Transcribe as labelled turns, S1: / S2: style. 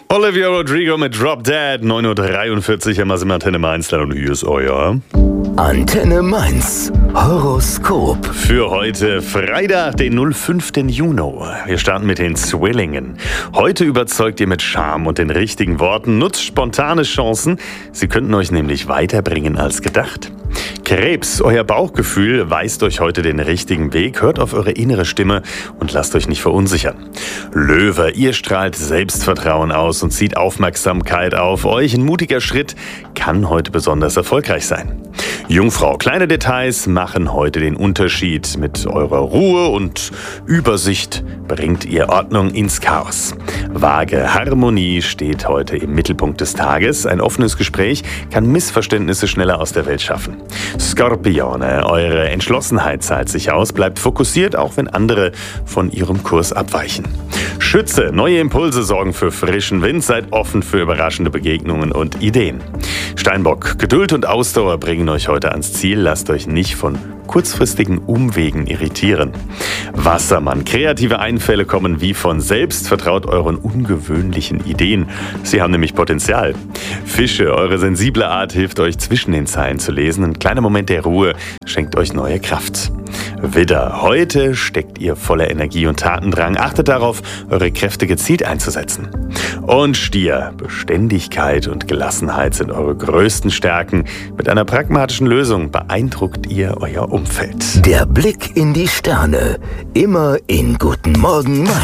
S1: Olivia Rodrigo mit Drop Dead, 9.43 Uhr, sind wir Antenne Mainz und hier ist euer
S2: Antenne Mainz Horoskop.
S1: Für heute Freitag, den 05. Juni. Wir starten mit den Zwillingen. Heute überzeugt ihr mit Charme und den richtigen Worten, nutzt spontane Chancen. Sie könnten euch nämlich weiterbringen als gedacht. Krebs, euer Bauchgefühl weist euch heute den richtigen Weg, hört auf eure innere Stimme und lasst euch nicht verunsichern. Löwe, ihr strahlt Selbstvertrauen aus und zieht Aufmerksamkeit auf euch. Ein mutiger Schritt kann heute besonders erfolgreich sein. Jungfrau, kleine Details machen heute den Unterschied. Mit eurer Ruhe und Übersicht bringt ihr Ordnung ins Chaos. Waage, Harmonie steht heute im Mittelpunkt des Tages. Ein offenes Gespräch kann Missverständnisse schneller aus der Welt schaffen. Skorpione, eure Entschlossenheit zahlt sich aus, bleibt fokussiert, auch wenn andere von ihrem Kurs abweichen. Schütze, neue Impulse sorgen für frischen Wind, seid offen für überraschende Begegnungen und Ideen. Steinbock, Geduld und Ausdauer bringen euch heute ans Ziel, lasst euch nicht von kurzfristigen Umwegen irritieren. Wassermann, kreative Einfälle kommen wie von selbst, vertraut euren ungewöhnlichen Ideen. Sie haben nämlich Potenzial. Fische, eure sensible Art hilft euch zwischen den Zeilen zu lesen. Ein kleiner Moment der Ruhe schenkt euch neue Kraft. Widder, heute steckt ihr voller Energie und Tatendrang. Achtet darauf, eure Kräfte gezielt einzusetzen. Und Stier, Beständigkeit und Gelassenheit sind eure größten Stärken. Mit einer pragmatischen Lösung beeindruckt ihr euer Umfeld.
S2: Der Blick in die Sterne. Immer in Guten Morgen Mainz.